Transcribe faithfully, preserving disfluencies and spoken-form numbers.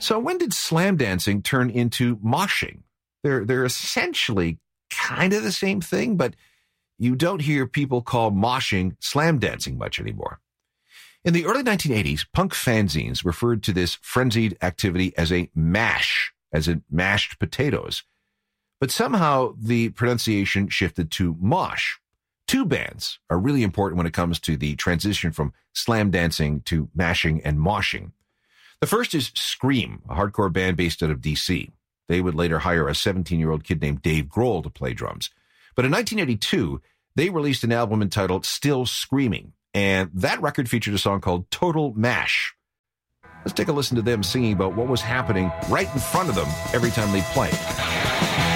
So when did slam dancing turn into moshing? They're, they're essentially kind of the same thing, but you don't hear people call moshing slam dancing much anymore. In the early nineteen eighties, punk fanzines referred to this frenzied activity as a mash, as in mashed potatoes. But somehow the pronunciation shifted to mosh. Two bands are really important when it comes to the transition from slam dancing to mashing and moshing. The first is Scream, a hardcore band based out of D C. They would later hire a seventeen-year-old kid named Dave Grohl to play drums. But in nineteen eighty-two, they released an album entitled Still Screaming, and that record featured a song called Total Mash. Let's take a listen to them singing about what was happening right in front of them every time they played.